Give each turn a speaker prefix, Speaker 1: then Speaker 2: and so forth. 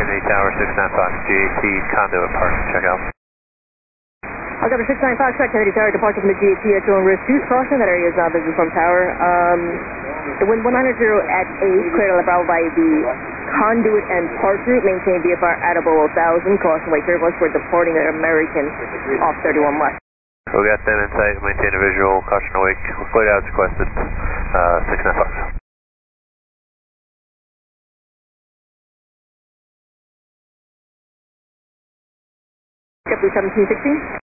Speaker 1: Kennedy Tower 695, GAT conduit park, check out.
Speaker 2: I'll cover 695, check Kennedy Tower, departure from the GAT at Drone Risk 2, caution, that area is not visible from tower. The wind 190 at 8, clear to Bravo by the conduit and park route, maintain VFR at above 1000, caution, wait turbulence, we're departing at American off 31 left.
Speaker 1: We got them in sight, maintain a visual, caution awake, cleared out as requested, 695.
Speaker 2: JetBlue 1716.